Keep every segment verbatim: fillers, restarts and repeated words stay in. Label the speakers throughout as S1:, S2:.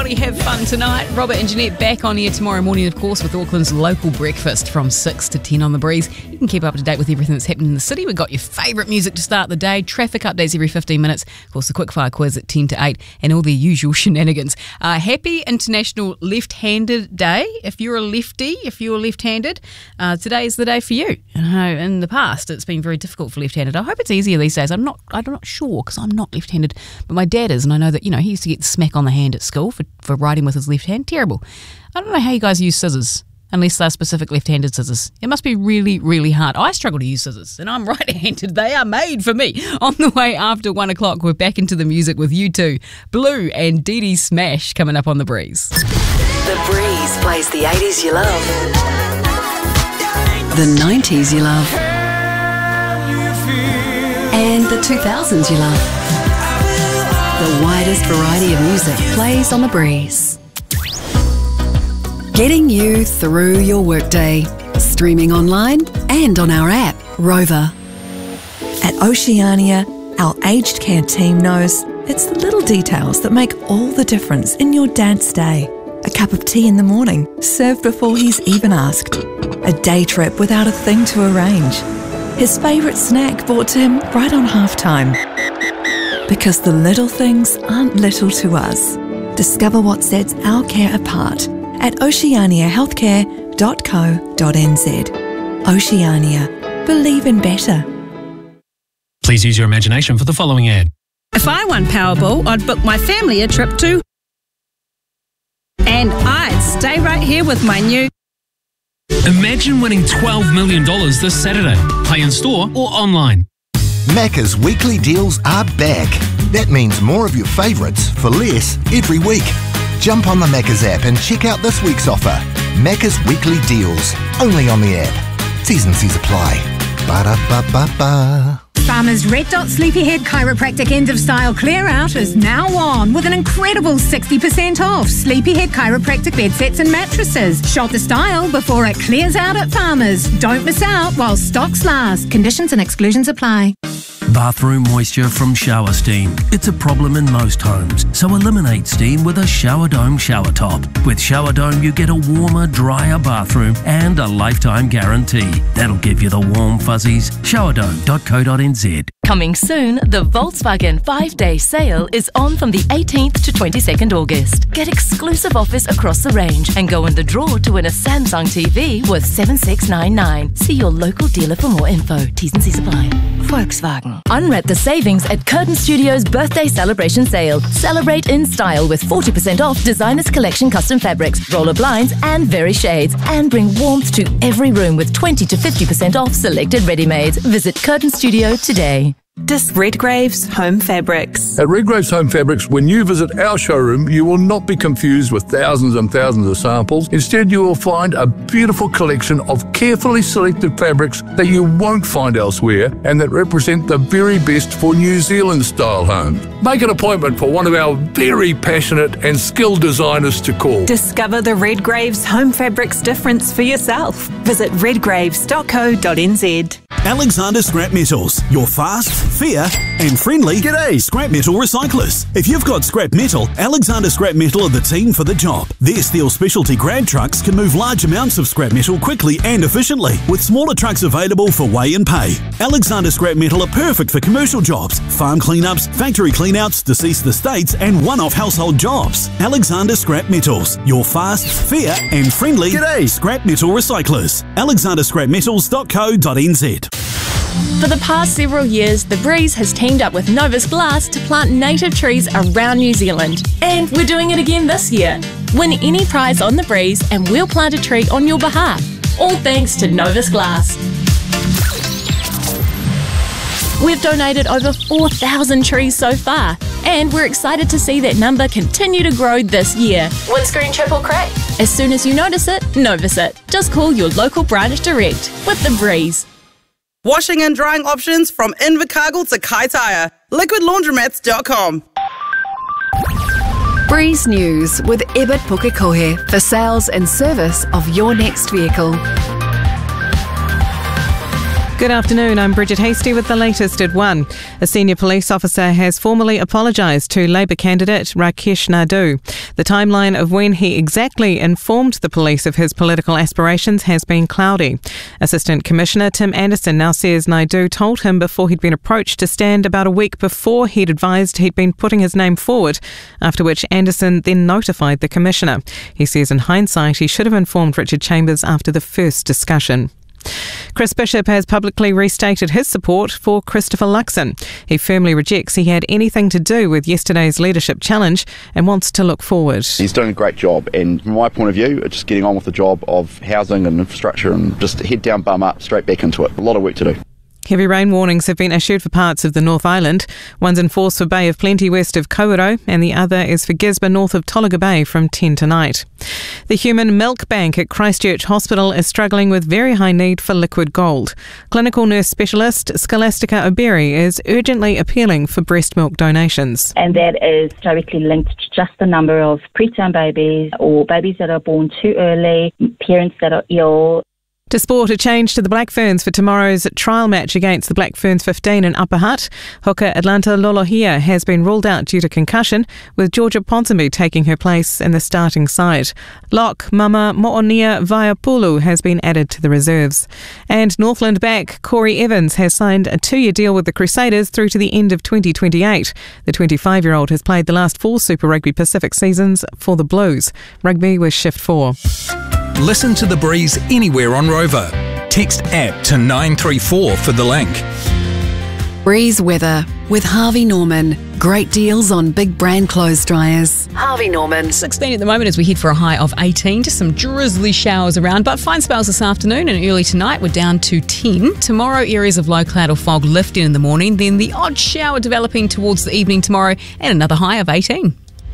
S1: everybody have fun tonight. Robert and Jeanette back on air tomorrow morning, of course, with Auckland's local breakfast from six to ten on the breeze. You can keep up to date with everything that's happening in the city. We've got your favourite music to start the day, traffic updates every fifteen minutes, of course, the quickfire quiz at ten to eight, and all the usual shenanigans. Uh, happy International Left-Handed Day. If you're a lefty, if you're left-handed, uh, today is the day for you. I know in the past it's been very difficult for left-handed. I hope it's easier these days. I'm not, I'm not sure because I'm not left-handed, but my dad is, and I know that, you know, he used to get smack on the hand at school for, for writing with his left hand. Terrible. I don't know how you guys use scissors, unless they're specific left-handed scissors. It must be really, really hard. I struggle to use scissors, and I'm right-handed. They are made for me. On the way after one o'clock, we're back into the music with U two, Blue and Dee Dee Smash coming up on The Breeze.
S2: The Breeze plays the eighties you love, the nineties you love, and the two thousands you love. The widest variety of music plays on The Breeze. Getting you through your workday. Streaming online and on our app, Rover.
S3: At Oceania, our aged care team knows it's the little details that make all the difference in your dad's day. A cup of tea in the morning, served before he's even asked. A day trip without a thing to arrange. His favourite snack brought to him right on halftime. Because the little things aren't little to us. Discover what sets our care apart at oceania healthcare dot co dot n z. Oceania. Believe in better.
S4: Please use your imagination for the following ad.
S5: If I won Powerball, I'd book my family a trip to... And I'd stay right here with my new...
S4: Imagine winning twelve million dollars this Saturday. Play in store or online.
S6: Macca's weekly deals are back. That means more of your favourites for less every week. Jump on the Macca's app and check out this week's offer. Macca's weekly deals, only on the app. T's and C's apply. Ba-da-ba-ba-ba.
S7: Farmers Red Dot Sleepyhead Chiropractic End of Style Clear Out is now on with an incredible sixty percent off Sleepyhead Chiropractic bed sets and mattresses. Shop the style before it clears out at Farmers. Don't miss out while stocks last. Conditions and exclusions apply.
S8: Bathroom moisture from shower steam. It's a problem in most homes, so eliminate steam with a Shower Dome shower top. With Shower Dome, you get a warmer, drier bathroom and a lifetime guarantee. That'll give you the warm fuzzies. shower dome dot co dot n z.
S9: Coming soon, the Volkswagen five-day sale is on from the eighteenth to twenty-second August. Get exclusive offers across the range and go in the draw to win a Samsung T V worth seven thousand six hundred ninety-nine dollars. See your local dealer for more info. T's and C's apply. Volkswagen. Unwrap the savings at Curtin Studios' birthday celebration sale. Celebrate in style with forty percent off Designers Collection custom fabrics, roller blinds and very shades. And bring warmth to every room with twenty to fifty percent off selected ready-mades. Visit Curtin Studio today.
S10: Dis Redgrave's Home Fabrics.
S11: At Redgrave's Home Fabrics, when you visit our showroom, you will not be confused with thousands and thousands of samples. Instead, you will find a beautiful collection of carefully selected fabrics that you won't find elsewhere and that represent the very best for New Zealand-style homes. Make an appointment for one of our very passionate and skilled designers to call.
S10: Discover the Redgrave's Home Fabrics difference for yourself. Visit redgraves dot co dot n z.
S12: Alexander Scrap Metals, your fast, fair and friendly G'day scrap metal recyclers. If you've got scrap metal, Alexander Scrap Metal are the team for the job. Their steel specialty grab trucks can move large amounts of scrap metal quickly and efficiently, with smaller trucks available for weigh and pay. Alexander Scrap Metal are perfect for commercial jobs, farm cleanups, factory cleanouts, deceased estates and one-off household jobs. Alexander Scrap Metals, your fast, fair and friendly G'day scrap metal recyclers. alexander scrap metals dot co dot n z.
S13: For the past several years, The Breeze has teamed up with Novus Glass to plant native trees around New Zealand. And we're doing it again this year. Win any prize on The Breeze and we'll plant a tree on your behalf. All thanks to Novus Glass. We've donated over four thousand trees so far, and we're excited to see that number continue to grow this year. Windscreen chip or crack? As soon as you notice it, Novus it. Just call your local branch direct with The Breeze.
S14: Washing and drying options from Invercargill to Kaitaia. liquid laundromats dot com.
S2: Breeze News with Ebert Pukekohe for sales and service of your next vehicle.
S15: Good afternoon, I'm Bridget Hasty with the latest at one. A senior police officer has formally apologised to Labour candidate Rakesh Naidu. The timeline of when he exactly informed the police of his political aspirations has been cloudy. Assistant Commissioner Tim Anderson now says Naidu told him before he'd been approached to stand about a week before he'd advised he'd been putting his name forward, after which Anderson then notified the Commissioner. He says in hindsight he should have informed Richard Chambers after the first discussion. Chris Bishop has publicly restated his support for Christopher Luxon. He firmly rejects he had anything to do with yesterday's leadership challenge and wants to look forward.
S16: He's doing a great job, and from my point of view, it's just getting on with the job of housing and infrastructure and just head down, bum up, straight back into it. A lot of work to do.
S15: Heavy rain warnings have been issued for parts of the North Island. One's in force for Bay of Plenty west of Kawerau, and the other is for Gisborne north of Tolaga Bay from ten tonight. The Human Milk Bank at Christchurch Hospital is struggling with very high need for liquid gold. Clinical nurse specialist Scholastica O'Berry is urgently appealing for breast milk donations.
S17: And that is directly linked to just the number of preterm babies or babies that are born too early, parents that are ill.
S15: To sport, a change to the Black Ferns for tomorrow's trial match against the Black Ferns fifteen in Upper Hutt. Hooker Atlanta Lolohea has been ruled out due to concussion, with Georgia Ponsonby taking her place in the starting side. Lock Mama Moonia Vaiapulu has been added to the reserves. And Northland back Corey Evans has signed a two-year deal with the Crusaders through to the end of twenty twenty-eight. The twenty-five-year-old has played the last four Super Rugby Pacific seasons for the Blues. Rugby with Shift four.
S18: Listen to The Breeze anywhere on Rover. Text app to nine three four for the link.
S2: Breeze weather with Harvey Norman. Great deals on big brand clothes dryers. Harvey Norman.
S1: sixteen at the moment as we head for a high of eighteen. Just some drizzly showers around, but fine spells this afternoon and early tonight. We're down to ten. Tomorrow, areas of low cloud or fog lifting in the morning, then the odd shower developing towards the evening tomorrow and another high of eighteen.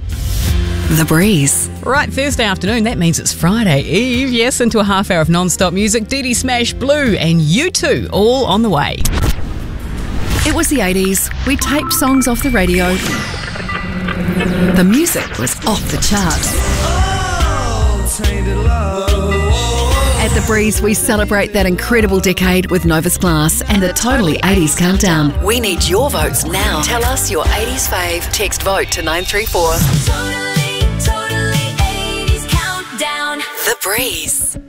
S2: The Breeze.
S1: Right, Thursday afternoon, that means it's Friday Eve. Yes, into a half hour of non-stop music. Dee Dee Smash Blue and U two all on the way.
S2: It was the eighties. We taped songs off the radio. The music was off the charts. At The Breeze, we celebrate that incredible decade with Novus Glass and the Totally eighties Countdown. We need your votes now. Tell us your eighties fave. Text VOTE to nine three four. The Breeze.